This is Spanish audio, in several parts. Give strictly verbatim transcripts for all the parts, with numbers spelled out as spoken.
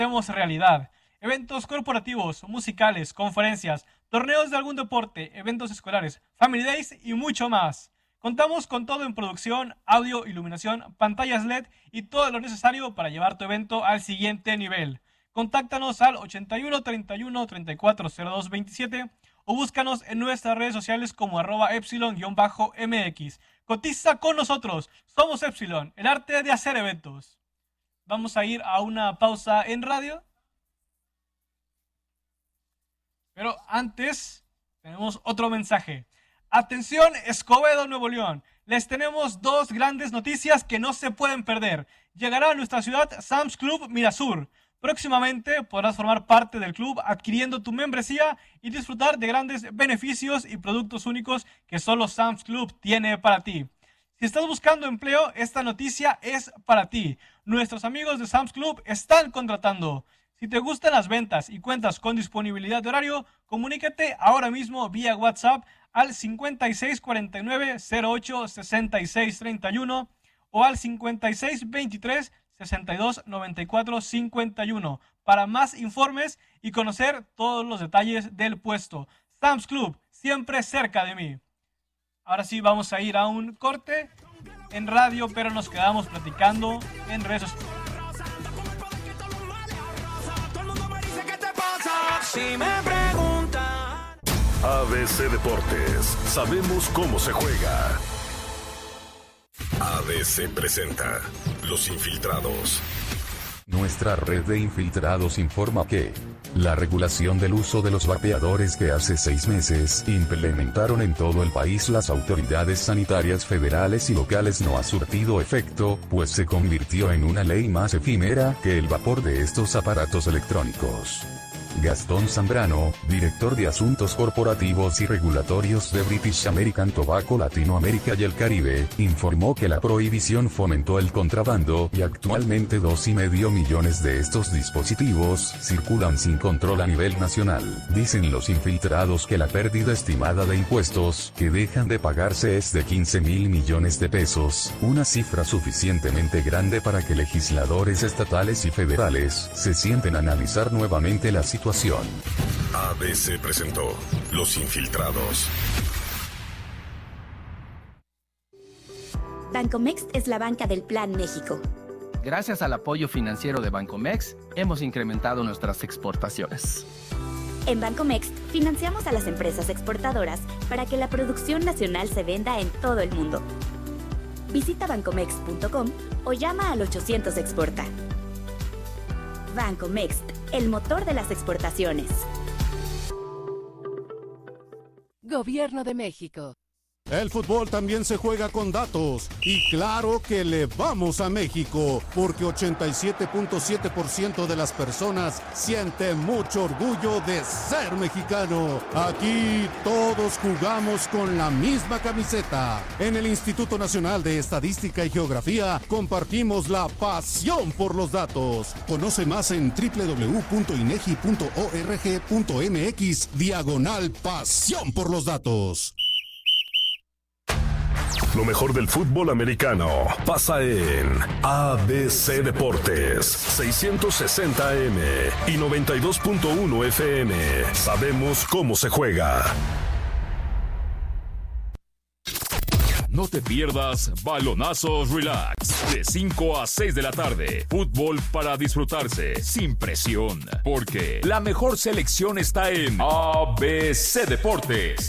hacemos realidad. Eventos corporativos, musicales, conferencias, torneos de algún deporte, eventos escolares, family days y mucho más. Contamos con todo en producción, audio, iluminación, pantallas L E D y todo lo necesario para llevar tu evento al siguiente nivel. Contáctanos al ochenta y uno, treinta y uno, treinta y cuatro, cero dos veintisiete o búscanos en nuestras redes sociales como arroba epsilon-mx. Cotiza con nosotros. Somos Epsilon, el arte de hacer eventos. Vamos a ir a una pausa en radio. Pero antes, tenemos otro mensaje. Atención, Escobedo, Nuevo León. Les tenemos dos grandes noticias que no se pueden perder. Llegará a nuestra ciudad Sam's Club Mirasur. Próximamente podrás formar parte del club adquiriendo tu membresía y disfrutar de grandes beneficios y productos únicos que solo Sam's Club tiene para ti. Si estás buscando empleo, esta noticia es para ti. Nuestros amigos de Sam's Club están contratando. Si te gustan las ventas y cuentas con disponibilidad de horario, comunícate ahora mismo vía WhatsApp al cincuenta y seis cuarenta y nueve, cero ocho, sesenta y seis treinta y uno o al cincuenta y seis veintitrés, sesenta y dos noventa y cuatro cincuenta y uno para más informes y conocer todos los detalles del puesto. Sam's Club, siempre cerca de mí. Ahora sí, vamos a ir a un corte en radio, pero nos quedamos platicando en redes sociales. Si me preguntan. A B C Deportes, sabemos cómo se juega. A B C presenta Los Infiltrados. Nuestra red de infiltrados informa que la regulación del uso de los vapeadores que hace seis meses implementaron en todo el país las autoridades sanitarias federales y locales no ha surtido efecto, pues se convirtió en una ley más efímera que el vapor de estos aparatos electrónicos. Gastón Zambrano, director de Asuntos Corporativos y Regulatorios de British American Tobacco Latinoamérica y el Caribe, informó que la prohibición fomentó el contrabando y actualmente dos y medio millones de estos dispositivos circulan sin control a nivel nacional. Dicen los infiltrados que la pérdida estimada de impuestos que dejan de pagarse es de quince mil millones de pesos, una cifra suficientemente grande para que legisladores estatales y federales se sienten a analizar nuevamente la situación. Situación. A B C presentó Los Infiltrados. Bancomext es la banca del Plan México. Gracias al apoyo financiero de Bancomext, hemos incrementado nuestras exportaciones. En Bancomext financiamos a las empresas exportadoras para que la producción nacional se venda en todo el mundo. Visita bancomext punto com o llama al ochocientos exporta. Bancomext, el motor de las exportaciones. Gobierno de México. El fútbol también se juega con datos y claro que le vamos a México porque ochenta y siete punto siete por ciento de las personas siente mucho orgullo de ser mexicano. Aquí todos jugamos con la misma camiseta. En el Instituto Nacional de Estadística y Geografía compartimos la pasión por los datos. Conoce más en doble u doble u doble u punto inegi punto org punto mx diagonal pasión por los datos. Lo mejor del fútbol americano pasa en A B C Deportes, seiscientos sesenta A M y noventa y dos punto uno F M. Sabemos cómo se juega. No te pierdas Balonazos Relax, de cinco a seis de la tarde. Fútbol para disfrutarse, sin presión, porque la mejor selección está en A B C Deportes.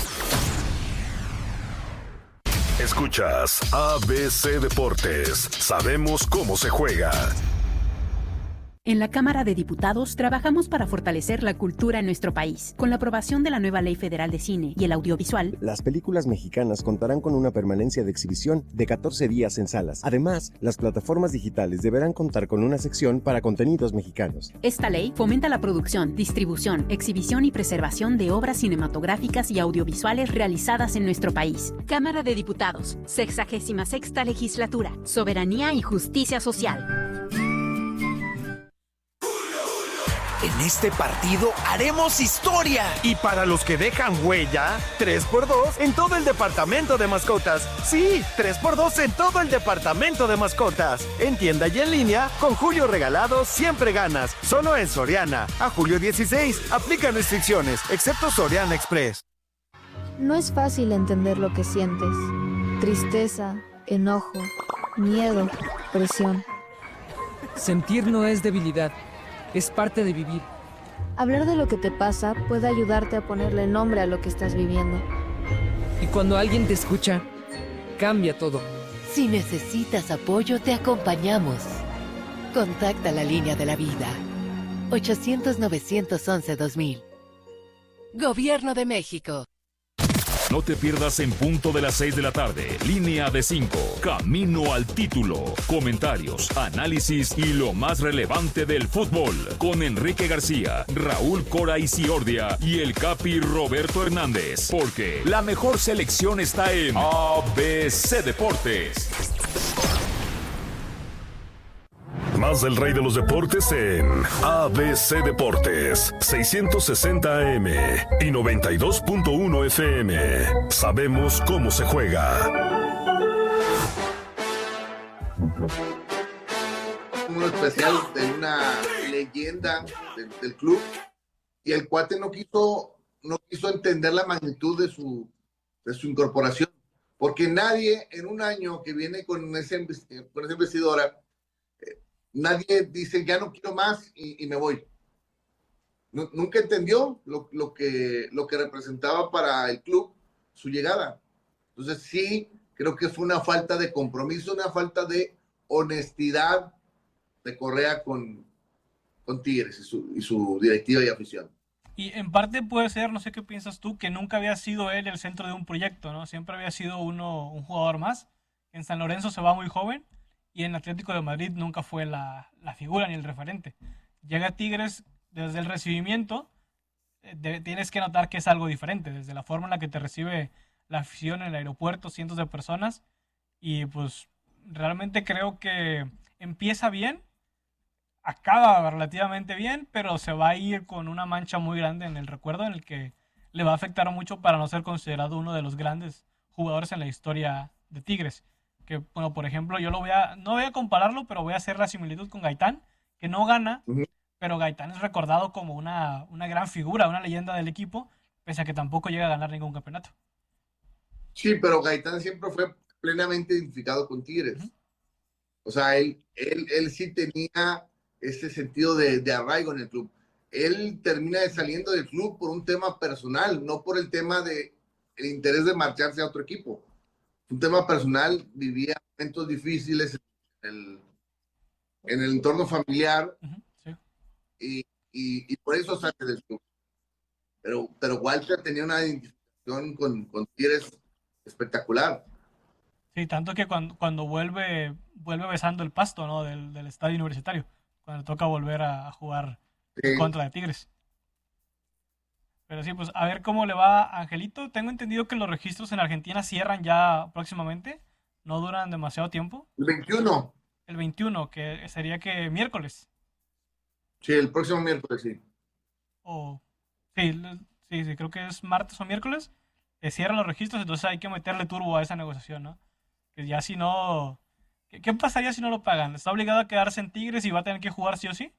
Escuchas A B C Deportes. Sabemos cómo se juega. En la Cámara de Diputados trabajamos para fortalecer la cultura en nuestro país. Con la aprobación de la nueva Ley Federal de Cine y el Audiovisual, las películas mexicanas contarán con una permanencia de exhibición de catorce días en salas. Además, las plataformas digitales deberán contar con una sección para contenidos mexicanos. Esta ley fomenta la producción, distribución, exhibición y preservación de obras cinematográficas y audiovisuales realizadas en nuestro país. Cámara de Diputados, sexagésima sexta Legislatura, Soberanía y Justicia Social. En este partido haremos historia. Y para los que dejan huella, tres por dos en todo el departamento de mascotas. Sí, tres por dos en todo el departamento de mascotas. En tienda y en línea, con Julio Regalado siempre ganas. Solo en Soriana. A julio dieciséis, aplican restricciones, excepto Soriana Express. No es fácil entender lo que sientes. Tristeza, enojo, miedo, presión. Sentir no es debilidad, es parte de vivir. Hablar de lo que te pasa puede ayudarte a ponerle nombre a lo que estás viviendo. Y cuando alguien te escucha, cambia todo. Si necesitas apoyo, te acompañamos. Contacta la línea de la vida. ochocientos, novecientos once, dos mil. Gobierno de México. No te pierdas en punto de las seis de la tarde. Línea de cinco. Camino al título. Comentarios, análisis y lo más relevante del fútbol. Con Enrique García, Raúl Cora Isiordia y el Capi Roberto Hernández. Porque la mejor selección está en A B C Deportes. Más del rey de los deportes en A B C Deportes, seiscientos sesenta A M y noventa y dos punto uno F M. Sabemos cómo se juega. Un especial de una leyenda del, del club, y el cuate no quiso, no quiso entender la magnitud de su, de su incorporación, porque nadie en un año que viene con, ese, con esa investidora, nadie dice, ya no quiero más y, y me voy. No, nunca entendió lo, lo, que, lo que representaba para el club su llegada. Entonces sí, creo que fue una falta de compromiso, una falta de honestidad de Correa con, con Tigres y su, y su directiva y afición. Y en parte puede ser, no sé qué piensas tú, que nunca había sido él el centro de un proyecto, ¿no? Siempre había sido uno, un jugador más. En San Lorenzo se va muy joven. Y en Atlético de Madrid nunca fue la, la figura ni el referente. Llega a Tigres desde el recibimiento, de, tienes que notar que es algo diferente, desde la forma en la que te recibe la afición en el aeropuerto, cientos de personas, y pues realmente creo que empieza bien, acaba relativamente bien, pero se va a ir con una mancha muy grande en el recuerdo, en el que le va a afectar mucho para no ser considerado uno de los grandes jugadores en la historia de Tigres. Que, bueno, por ejemplo, yo lo voy a, no voy a compararlo, pero voy a hacer la similitud con Gaitán, que no gana, uh-huh. pero Gaitán es recordado como una, una gran figura, una leyenda del equipo, pese a que tampoco llega a ganar ningún campeonato. Sí, pero Gaitán siempre fue plenamente identificado con Tigres. Uh-huh. O sea, él, él, él sí tenía ese sentido de, de arraigo en el club. Él termina saliendo del club por un tema personal, no por el tema de el interés de marcharse a otro equipo. Un tema personal, vivía momentos difíciles en el, en el entorno familiar, uh-huh, sí. y, y, y por eso sale del club. Pero, pero Walter tenía una identificación con, con Tigres espectacular. Sí, tanto que cuando, cuando vuelve, vuelve besando el pasto, ¿no? del, del estadio universitario, cuando toca volver a, a jugar sí. en contra de Tigres. Pero sí, pues a ver cómo le va a Angelito. Tengo entendido que los registros en Argentina cierran ya próximamente. No duran demasiado tiempo. El veintiuno. El veintiuno, que sería que miércoles. Sí, el próximo miércoles, sí. O, sí, sí, sí, creo que es martes o miércoles. Eh, cierran los registros, entonces hay que meterle turbo a esa negociación, ¿no? Que ya si no... ¿Qué, qué pasaría si no lo pagan? ¿Está obligado a quedarse en Tigres y va a tener que jugar sí o sí?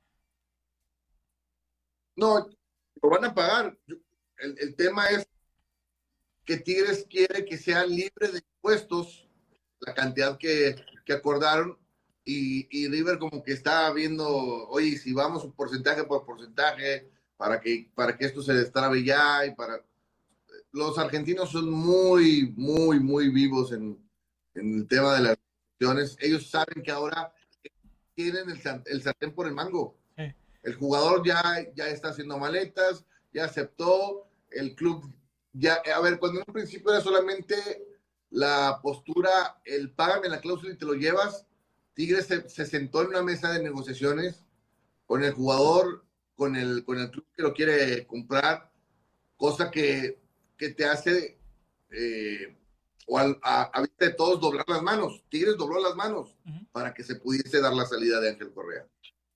No, lo van a pagar. El, el tema es que Tigres quiere que sea libre de impuestos, la cantidad que, que acordaron, y, y River como que está viendo, oye, si vamos un porcentaje por porcentaje, para que, para que esto se destrabe ya, y para... Los argentinos son muy, muy, muy vivos en, en el tema de las elecciones. Ellos saben que ahora tienen el, el sartén por el mango. Sí. El jugador ya, ya está haciendo maletas, ya aceptó, el club ya, a ver, cuando en un principio era solamente la postura, el págame la cláusula y te lo llevas, Tigres se, se sentó en una mesa de negociaciones con el jugador, con el, con el club que lo quiere comprar, cosa que, que te hace, eh, o a, a, a vista de todos, doblar las manos. Tigres dobló las manos uh-huh. para que se pudiese dar la salida de Ángel Correa.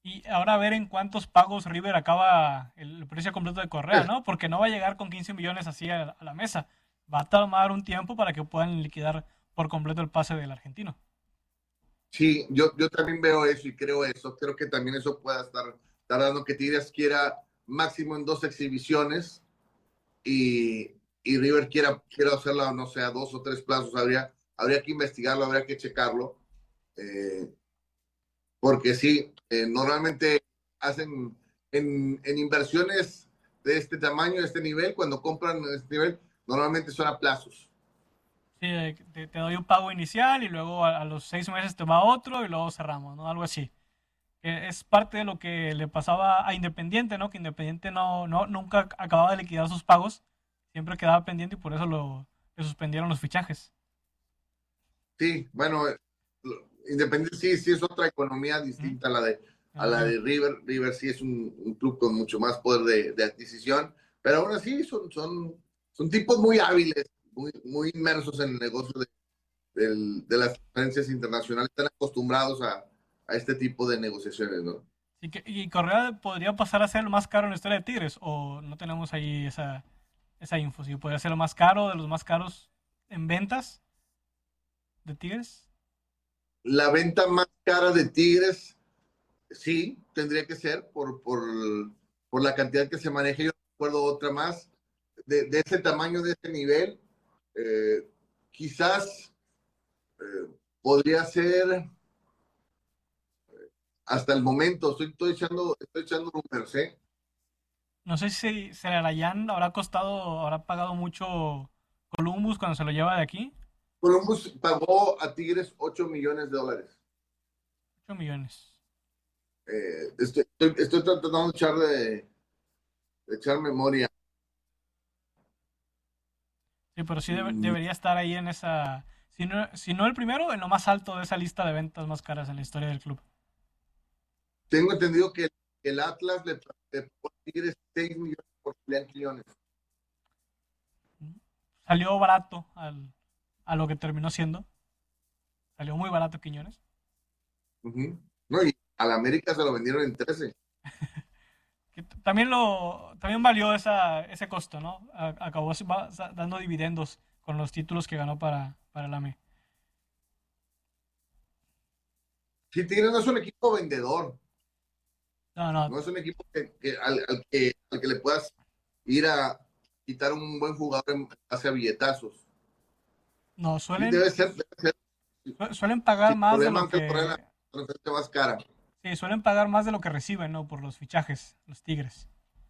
Y ahora a ver en cuántos pagos River acaba el precio completo de Correa, ¿no? Porque no va a llegar con quince millones así a, a la mesa. Va a tomar un tiempo para que puedan liquidar por completo el pase del argentino. Sí, yo, yo también veo eso y creo eso. Creo que también eso pueda estar tardando, que Tigres quiera máximo en dos exhibiciones y, y River quiera, quiera hacerla, no sé, a dos o tres plazos. Habría, habría que investigarlo, habría que checarlo. Eh, porque sí, eh, normalmente hacen en, en inversiones de este tamaño, de este nivel, cuando compran de este nivel, normalmente son a plazos. Sí, te, te doy un pago inicial y luego a, a los seis meses te va otro y luego cerramos, ¿no? Algo así. Eh, es parte de lo que le pasaba a Independiente, ¿no? Que Independiente no, no, nunca acababa de liquidar sus pagos, siempre quedaba pendiente y por eso lo, le suspendieron los fichajes. Sí, bueno, Independiente sí, sí es otra economía distinta a la de, a la de River. River sí es un, un club con mucho más poder de, de adquisición, pero aún así son, son, son tipos muy hábiles, muy, muy inmersos en el negocio de, de, de las transferencias internacionales, están acostumbrados a, a este tipo de negociaciones, ¿no? ¿Y, que, ¿Y Correa podría pasar a ser lo más caro en la historia de Tigres? ¿O no tenemos ahí esa, esa info? ¿Si podría ser lo más caro, de los más caros en ventas de Tigres? La venta más cara de Tigres, sí, tendría que ser por, por, por la cantidad que se maneja. Yo recuerdo otra más de, de ese tamaño, de ese nivel. Eh, quizás eh, podría ser eh, hasta el momento. Estoy, estoy echando, estoy echando números, ¿eh? No sé si Celarayán habrá costado, habrá pagado mucho Columbus cuando se lo lleva de aquí. Columbus pagó a Tigres ocho millones de dólares. ocho millones. Eh, estoy, estoy, estoy tratando de echar, de, de echar memoria. Sí, pero sí debe, debería estar ahí en esa... Si no, si no el primero, en lo más alto de esa lista de ventas más caras en la historia del club. Tengo entendido que el Atlas le, le pagó a Tigres seis millones por Julián Quiñones. Salió barato al... a lo que terminó siendo. Salió muy barato Quiñones. Uh-huh. No, y a la América se lo vendieron en trece. Que también lo también valió esa, ese costo, ¿no? A, acabó dando dividendos con los títulos que ganó para, para el A M E. Sí, Tigres no es un equipo vendedor. No, no. No es un equipo que, que, al, al, que, al que le puedas ir a quitar un buen jugador en base a billetazos. No, suelen, sí, debe ser, debe ser. suelen pagar sí, más de lo que... La transferencia más cara. Sí, suelen pagar más de lo que reciben, ¿no? Por los fichajes, los Tigres.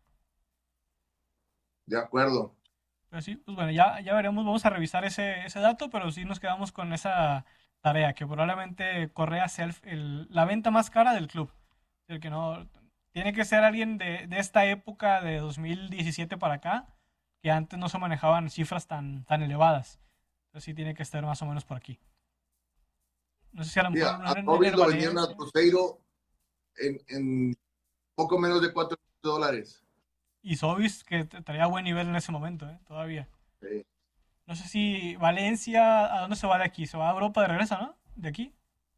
De acuerdo. Pero sí, pues bueno, ya, ya veremos, vamos a revisar ese, ese dato, pero sí nos quedamos con esa tarea, que probablemente Correa sea el, el, la venta más cara del club. El que no... Tiene que ser alguien de, de esta época de dos mil diecisiete para acá, que antes no se manejaban cifras tan, tan elevadas. Entonces sí tiene que estar más o menos por aquí. No sé si a lo mejor... Sí, a Toby lo vendieron a Cruzeiro en, en poco menos de cuatro dólares. Y Sobis, que traía buen nivel en ese momento, ¿eh? Todavía. Sí. No sé si Valencia, ¿a dónde se va de aquí? ¿Se va a Europa de regreso, no? ¿De aquí?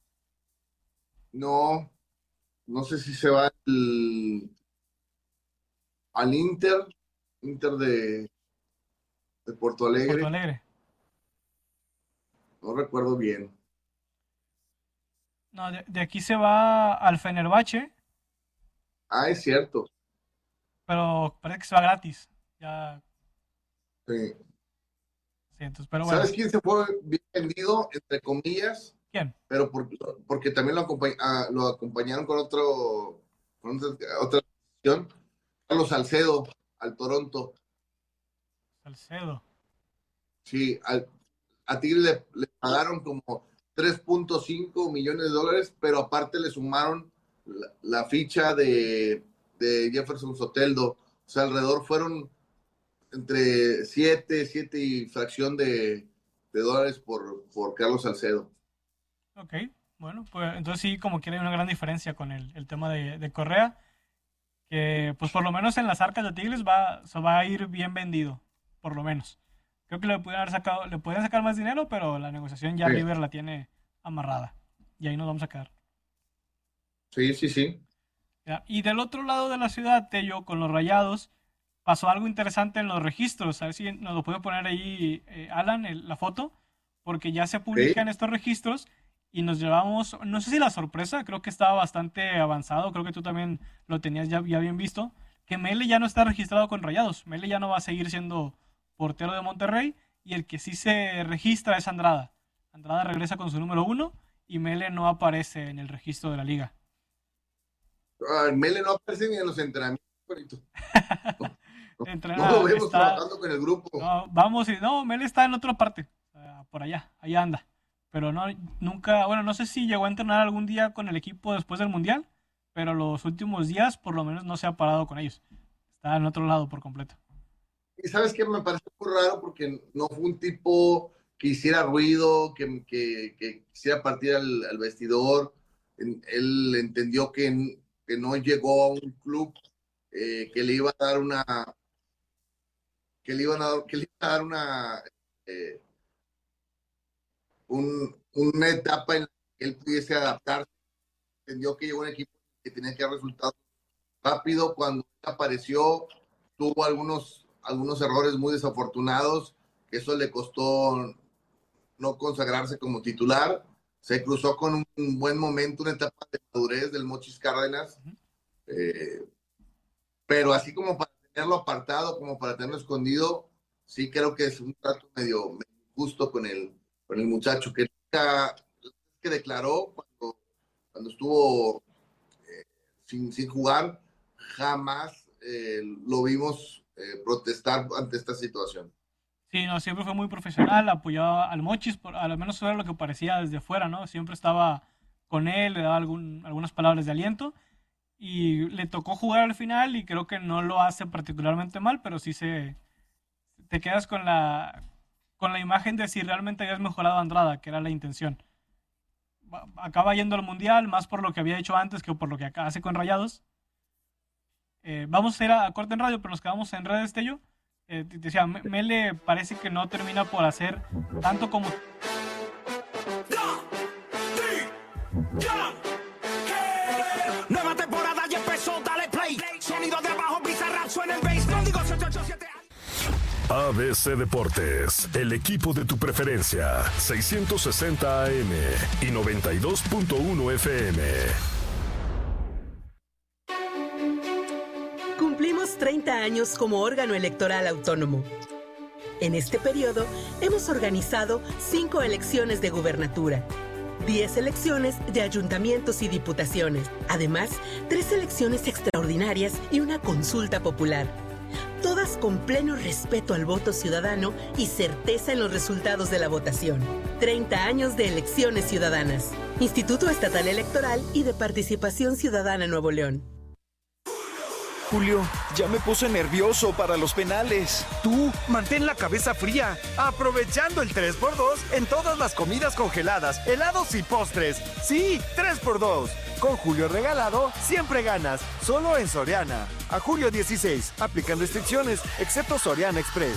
No, no sé si se va al, al Inter, Inter de, de Porto Alegre. Porto Alegre. No recuerdo bien. No, de, de aquí se va al Fenerbahce. Ah, es cierto. Pero parece que se va gratis. Ya. Sí. Sí, entonces, pero bueno. ¿Sabes quién se fue bien vendido, entre comillas? ¿Quién? Pero por, porque también lo, acompañ, ah, lo acompañaron con otro con otra opción. Carlos Salcedo, al Toronto. Salcedo. Sí, al, a Tigre le, le pagaron como tres punto cinco millones de dólares, pero aparte le sumaron la, la ficha de, de Jefferson Soteldo. O sea, alrededor fueron entre siete, siete y fracción de, de dólares por, por Carlos Salcedo. Ok, bueno, pues entonces sí, como que hay una gran diferencia con el, el tema de, de Correa, que pues por lo menos en las arcas de Tigres va, se va a ir bien vendido, por lo menos. Creo que le pueden haber sacado, le pueden sacar más dinero, pero la negociación ya sí. River la tiene amarrada. Y ahí nos vamos a quedar. Sí, sí, sí. Ya, y del otro lado de la ciudad, Tello, con los Rayados, pasó algo interesante en los registros. A ver si nos lo puede poner ahí, eh, Alan, el, la foto, porque ya se publican ¿Sí? estos registros y nos llevamos, no sé si la sorpresa, creo que estaba bastante avanzado, creo que tú también lo tenías ya, ya bien visto, que Mele ya no está registrado con Rayados. Mele ya no va a seguir siendo portero de Monterrey y el que sí se registra es Andrada. Andrada regresa con su número uno y Mele no aparece en el registro de la liga. Uh, Mele no aparece ni en los entrenamientos. No, no lo vemos está, trabajando con el grupo. No, vamos y no, Mele está en otra parte, uh, por allá, allá anda. Pero no, nunca, bueno, no sé si llegó a entrenar algún día con el equipo después del Mundial, pero los últimos días por lo menos no se ha parado con ellos. Está en otro lado por completo. Y sabes que me parece muy raro porque no fue un tipo que hiciera ruido, que, que, que quisiera partir al, al vestidor. Él entendió que, que no llegó a un club eh, que le iba a dar una que le iban a dar, que le iba a dar una eh, un, una etapa en la que él pudiese adaptarse. Entendió que llegó un equipo que tenía que dar resultados rápido. Cuando apareció tuvo algunos algunos errores muy desafortunados, que eso le costó no consagrarse como titular. Se cruzó con un buen momento, una etapa de madurez del Mochis Cárdenas, uh-huh. eh, pero así como para tenerlo apartado, como para tenerlo escondido, sí creo que es un trato medio, medio justo con el, con el muchacho, que nunca, que declaró cuando, cuando estuvo eh, sin, sin jugar, jamás eh, lo vimos eh, protestar ante esta situación. Sí, no, siempre fue muy profesional, apoyaba al Mochis, por, al menos era lo que parecía desde fuera, ¿no? Siempre estaba con él, le daba algún, algunas palabras de aliento y le tocó jugar al final y creo que no lo hace particularmente mal, pero sí se te quedas con la con la imagen de si realmente habías mejorado a Andrada, que era la intención. Acaba yendo al Mundial, más por lo que había hecho antes que por lo que acá hace con Rayados. Eh, vamos a ir a, a corte en radio, pero nos quedamos en redes, Tello. Eh, te decía, Mele parece que no termina por hacer tanto como... Nueva temporada ya empezó, dale play. Sonido de abajo, Bizarrap suena el bass. No digo siete ocho siete. A B C Deportes, el equipo de tu preferencia, seiscientos sesenta A M y noventa y dos punto uno F M. Cumplimos treinta años como órgano electoral autónomo. En este periodo hemos organizado cinco elecciones de gubernatura, diez elecciones de ayuntamientos y diputaciones, además tres elecciones extraordinarias y una consulta popular. Todas con pleno respeto al voto ciudadano y certeza en los resultados de la votación. treinta años de elecciones ciudadanas. Instituto Estatal Electoral y de Participación Ciudadana Nuevo León. Julio, ya me puse nervioso para los penales. Tú, mantén la cabeza fría, aprovechando el tres por dos en todas las comidas congeladas, helados y postres. Sí, tres por dos. Con Julio Regalado, siempre ganas. Solo en Soriana. A julio dieciséis, aplican restricciones, excepto Soriana Express.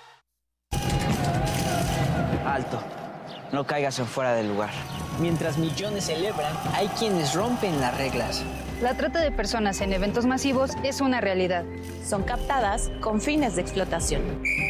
Alto, no caigas en fuera del lugar. Mientras millones celebran, hay quienes rompen las reglas. La trata de personas en eventos masivos es una realidad. Son captadas con fines de explotación.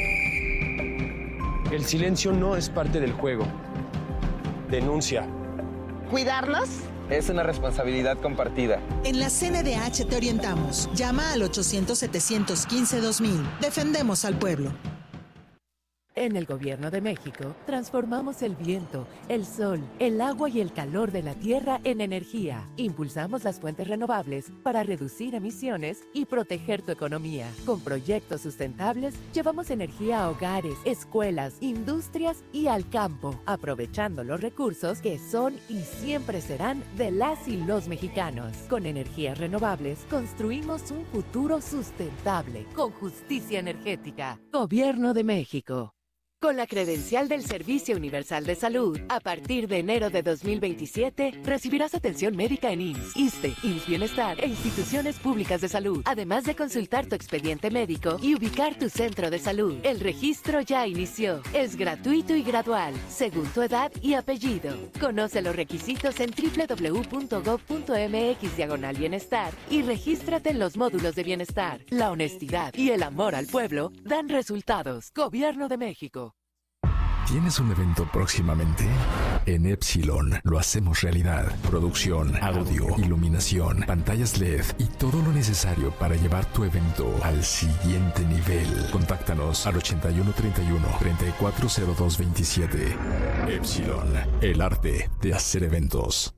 El silencio no es parte del juego. Denuncia. ¿Cuidarlos? Es una responsabilidad compartida. En la C N D H te orientamos. Llama al ochocientos, setecientos quince, dos mil. Defendemos al pueblo. En el Gobierno de México, transformamos el viento, el sol, el agua y el calor de la tierra en energía. Impulsamos las fuentes renovables para reducir emisiones y proteger tu economía. Con proyectos sustentables, llevamos energía a hogares, escuelas, industrias y al campo, aprovechando los recursos que son y siempre serán de las y los mexicanos. Con energías renovables, construimos un futuro sustentable, con justicia energética. Gobierno de México. Con la credencial del Servicio Universal de Salud, a partir de enero de dos mil veintisiete, recibirás atención médica en I M S S, ISSSTE, I M S S Bienestar e instituciones públicas de salud, además de consultar tu expediente médico y ubicar tu centro de salud. El registro ya inició. Es gratuito y gradual, según tu edad y apellido. Conoce los requisitos en doble u doble u doble u punto gob punto eme equis diagonal bienestar y regístrate en los módulos de bienestar. La honestidad y el amor al pueblo dan resultados. Gobierno de México. ¿Tienes un evento próximamente? En Epsilon lo hacemos realidad. Producción, audio, iluminación, pantallas L E D y todo lo necesario para llevar tu evento al siguiente nivel. Contáctanos al ochenta y uno treinta y uno, treinta y cuatro cero dos veintisiete. Epsilon, el arte de hacer eventos.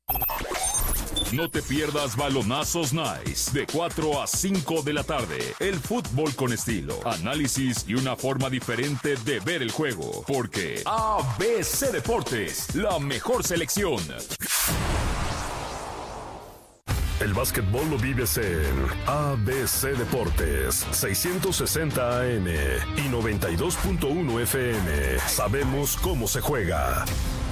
No te pierdas Balonazos Nice de cuatro a cinco de la tarde. El fútbol con estilo, análisis y una forma diferente de ver el juego. Porque A B C Deportes, la mejor selección. El básquetbol lo vives en A B C Deportes, seiscientos sesenta A M y noventa y dos punto uno F M. Sabemos cómo se juega.